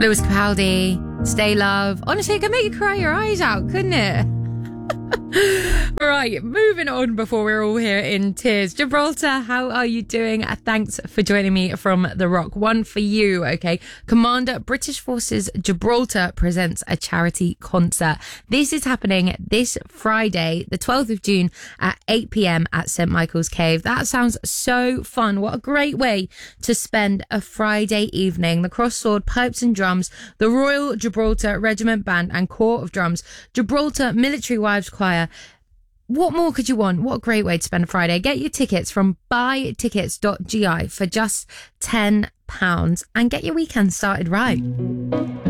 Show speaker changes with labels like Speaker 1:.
Speaker 1: Lewis Capaldi, Stay Love. Honestly, it could make you cry your eyes out, couldn't it? Right, moving on before we're all here in tears. Gibraltar, how are you doing? Thanks for joining me from The Rock. One for you, okay? Commander British Forces Gibraltar presents a charity concert. This is happening this Friday, the 12th of June at 8 p.m. at St. Michael's Cave. That sounds so fun. What a great way to spend a Friday evening. The Cross Sword, Pipes and Drums, the Royal Gibraltar Regiment Band and Corps of Drums, Gibraltar Military Wives Choir. What more could you want? What a great way to spend a Friday. Get your tickets from buytickets.gi for just £10 and get your weekend started right.